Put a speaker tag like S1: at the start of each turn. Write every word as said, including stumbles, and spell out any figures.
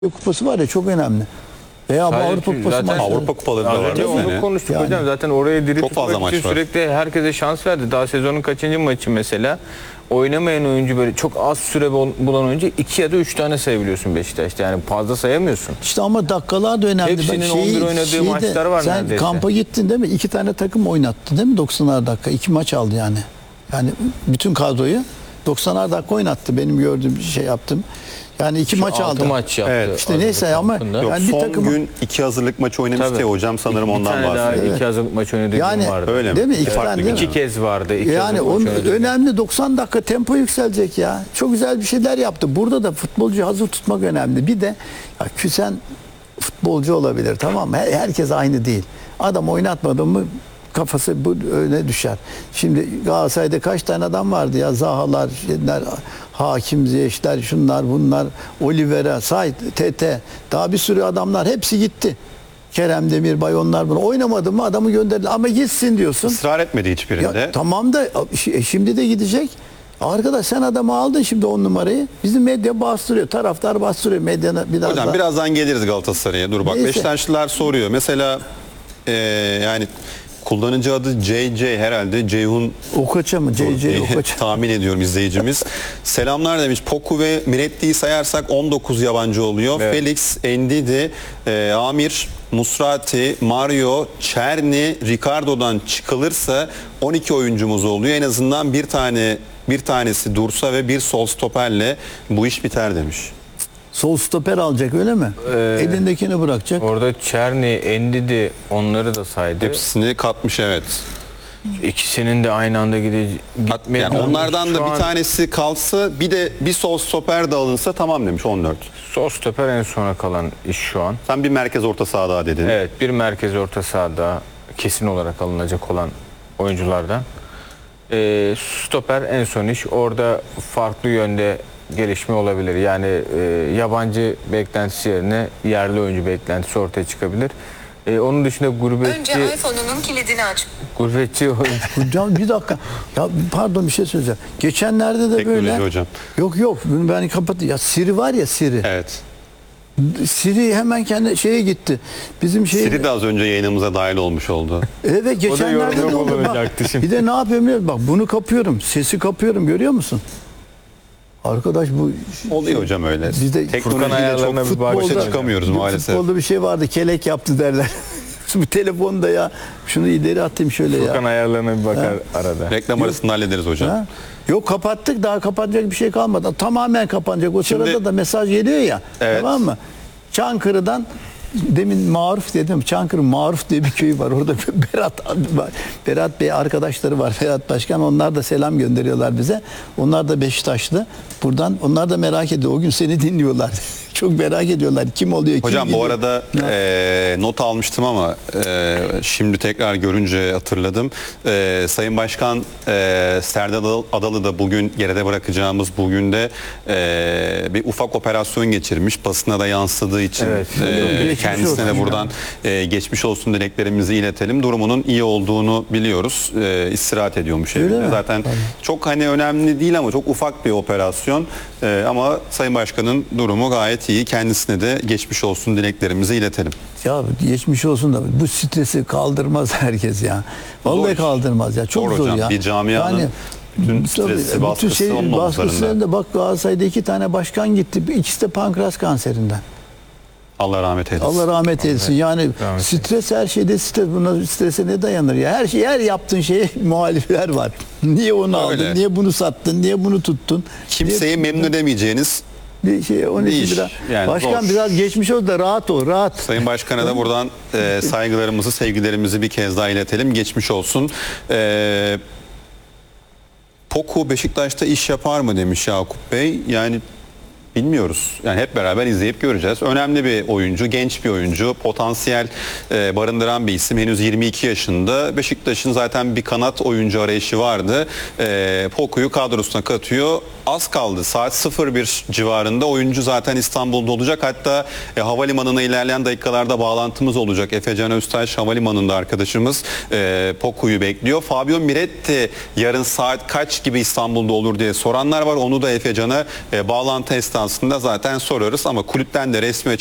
S1: Kupası var ya, çok önemli. Veya
S2: Sadece
S1: Avrupa Kupası
S2: zaten
S1: maçları.
S3: Avrupa kupaları da
S2: Az
S3: var.
S2: önce onu konuştuk
S1: Yani.
S2: hocam. Zaten oraya diri
S3: Çok fazla
S2: tutmak
S3: maç
S2: için
S3: var.
S2: sürekli herkese şans verdi. Daha sezonun kaçıncı maçı mesela? Oynamayan oyuncu, böyle çok az süre bulan oyuncu iki ya da üç tane sayabiliyorsun Beşiktaş'ta. Yani fazla sayamıyorsun.
S1: İşte ama dakikalar da önemli.
S2: Hepsinin
S1: Bak,
S2: on bir oynadığı maçlar var
S1: sen
S2: neredeyse.
S1: kampa gittin değil mi? İki tane takım oynattı değil mi? doksanar dakika. İki maç aldı yani. Yani bütün kadroyu doksanar dakika oynattı. Benim gördüğüm şey yaptım. Yani iki maç
S2: Altı
S1: aldı.
S2: maç yaptı.
S3: Evet.
S1: İşte neyse ama
S2: kampında.
S3: Yok,
S1: yani bir
S3: son
S1: takım
S3: gün iki hazırlık maçı oynamıştı
S2: Tabii.
S3: ya hocam, sanırım
S2: Bir
S3: ondan
S2: tane daha
S3: bahsediyor.
S2: iki hazırlık maç oynadığı
S1: Yani-
S2: gün vardı.
S3: Öyle mi?
S1: değil mi? İki
S3: Farklı
S1: tane değil mi?
S2: İki kez vardı. iki
S1: Yani
S2: hazırlık
S1: onun
S2: maç oynadığı gün.
S1: önemli, doksan dakika tempo yükselecek ya. Çok güzel bir şeyler yaptı. Burada da futbolcu hazır tutmak önemli. Bir de ya, küsen futbolcu olabilir, tamam mı? Her- Herkes aynı değil. Adam oynatmadı mı kafası bu öne düşer. Şimdi Galatasaray'da kaç tane adam vardı ya? Zahalar, şeyler, Hakim Ziyech'ler, şunlar bunlar, Oliveira, Say, Tete, daha bir sürü adamlar hepsi gitti. Kerem Demirbay, onlar bunu oynamadı mı adamı gönderdi ama gitsin diyorsun.
S3: Israr etmedi hiçbirinde.
S1: Ya, tamam da e, şimdi de gidecek. Arkadaş sen adamı aldın şimdi on numarayı. Bizim medya bastırıyor. Taraftar bastırıyor. Medyana biraz
S3: Hocam
S1: daha.
S3: birazdan geliriz Galatasaray'a. Dur bak,
S1: Neyse.
S3: Beşiktaşlılar soruyor. Mesela e, yani kullanıcı adı C C herhalde. Ceyhun
S1: Okoça mı? C C Okoça.
S3: tahmin ediyorum izleyicimiz. Selamlar demiş. Poku ve Miretti'yi sayarsak on dokuz yabancı oluyor.
S2: Evet.
S3: Felix, Endidi, e, Amir, Musrati, Mario, Çerni, Ricardo'dan çıkılırsa on iki oyuncumuz oluyor. En azından bir tane bir tanesi dursa ve bir sol stoperle bu iş biter demiş.
S1: Sol stoper alacak öyle mi?
S2: Ee,
S1: Elindekini bırakacak.
S2: Orada Çerni, Endidi onları da saydı.
S3: Hepsini katmış, evet.
S2: İkisinin de aynı anda gide gitmeye
S3: Yani onlardan
S2: Şu
S3: da
S2: an
S3: bir tanesi kalsa, bir de bir sol stoper de alınsa tamam demiş, on dört.
S2: sol stoper en sona kalan iş şu an.
S3: Sen bir merkez orta saha daha dedin.
S2: Evet, bir merkez orta sahada kesin olarak alınacak olan oyunculardan. Ee, stoper en son iş. Orada farklı yönde gelişme olabilir. Yani e, yabancı beklentisi yerine yerli oyuncu beklentisi ortaya çıkabilir. Ee, onun dışında gurbetçi
S4: Önce iPhone'unun kilidini aç.
S2: gurbetçi oyuncu.
S1: Hocam bir dakika. Ya pardon, bir şey söyleyeceğim. Geçenlerde de
S3: Teknoloji
S1: böyle.
S3: hocam.
S1: Yok yok, bunu ben kapat. Ya Siri var ya, Siri.
S3: Evet.
S1: Siri hemen kendi şeye gitti. Bizim şey.
S3: Siri de az önce yayınımıza dahil olmuş oldu.
S1: Evet, geçenlerde
S2: yorumda
S1: de oldu. Bak,
S2: bulunacaktı şimdi.
S1: bir de ne yapıyorum biliyor musun? Bak bunu kapıyorum. Sesi kapıyorum, görüyor musun? Arkadaş bu
S3: Oluyor hocam öyle.
S1: Bizde
S2: Furkan
S3: Teknolojiyle
S2: ayarlarına
S3: çok
S2: bir bak.
S3: başa
S2: Futbolda-
S3: çıkamıyoruz maalesef.
S1: Futbolda bir şey vardı, kelek yaptı derler. Bu telefonda ya, şunu ileri atayım şöyle
S2: Furkan
S1: ya.
S2: ayarlarına bir bakar arada.
S3: Reklam arasında hallederiz hocam.
S1: Ha? Yok, kapattık, daha kapanacak bir şey kalmadı. Tamamen kapanacak. O
S3: Şimdi-
S1: sırada da mesaj geliyor ya.
S3: Evet.
S1: Tamam mı? Çankırı'dan, demin Maruf dedim. Çankırı Maruf diye bir köy var. Orada Berat var. Berat Bey arkadaşları var. Berat Başkan. Onlar da selam gönderiyorlar bize. Onlar da Beşiktaşlı. Buradan onlar da merak ediyor. O gün seni dinliyorlar. Çok merak ediyorlar. Kim oluyor? Kim
S3: Hocam bu
S1: gidiyor?
S3: arada
S1: Ne?
S3: e, not almıştım ama e, şimdi tekrar görünce hatırladım. E, Sayın Başkan e, Serdar Adalı da bugün geride bırakacağımız bugün de e, bir ufak operasyon geçirmiş. Basına da yansıdığı için
S2: Evet.
S3: e,
S1: Geçmiş
S3: kendisine de
S1: olsun.
S3: buradan e, geçmiş olsun dileklerimizi iletelim. Durumunun iyi olduğunu biliyoruz. E, istirahat ediyormuş
S1: Öyle
S3: evinde.
S1: mi?
S3: Zaten
S1: Tabii.
S3: çok hani önemli değil ama çok ufak bir operasyon. E, ama Sayın Başkan'ın durumu gayet iyi. Kendisine de geçmiş olsun dileklerimizi iletelim.
S1: Ya geçmiş olsun da bu stresi kaldırmaz herkes ya. Vallahi
S3: Zor.
S1: kaldırmaz ya. Çok
S3: Zor
S1: zor,
S3: hocam.
S1: ya.
S3: Bir camianın bütün stresi, baskısı onun
S1: baskısında
S3: omuzlarında.
S1: bak, Galatasaray'da iki tane başkan gitti. İkisi de pankreas kanserinden.
S3: Allah rahmet eylesin.
S1: Allah rahmet eylesin. Yani
S2: rahmet
S1: stres, her şeyde stres. Buna strese ne dayanır ya? Her şey, her yaptığın şeye muhalifler var. Niye onu
S3: Öyle.
S1: aldın? Niye bunu sattın? Niye bunu tuttun?
S3: Kimseyi
S1: Niye-
S3: memnun edemeyeceğiniz
S1: bir şey, onun
S3: bir
S1: için
S3: iş.
S1: biraz,
S3: Yani
S1: başkan
S3: zor.
S1: biraz geçmiş ol da rahat ol, rahat.
S3: Sayın Başkan'a da buradan e, saygılarımızı, sevgilerimizi bir kez daha iletelim. Geçmiş olsun. E, Poku Beşiktaş'ta iş yapar mı demiş Yakup Bey. Yani bilmiyoruz. Yani hep beraber izleyip göreceğiz. Önemli bir oyuncu, genç bir oyuncu, potansiyel e, barındıran bir isim. Henüz yirmi iki yaşında. Beşiktaş'ın zaten bir kanat oyuncu arayışı vardı. E, Poku'yu kadrosuna katıyor. Az kaldı. Saat sıfır bir civarında oyuncu zaten İstanbul'da olacak. Hatta e, havalimanına ilerleyen dakikalarda bağlantımız olacak. Efecan Öztaş havalimanında arkadaşımız e, Poku'yu bekliyor. Fabio Miretti yarın saat kaç gibi İstanbul'da olur diye soranlar var. Onu da Efecan'a e, bağlantı esnasında esnasında zaten sorarız ama kulüpten de resmi